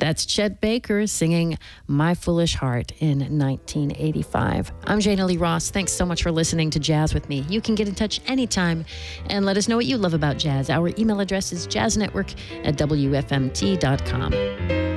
That's Chet Baker singing My Foolish Heart in 1985. I'm Jana Lee Ross. Thanks so much for listening to Jazz with me. You can get in touch anytime and let us know what you love about jazz. Our email address is jazznetwork@wfmt.com.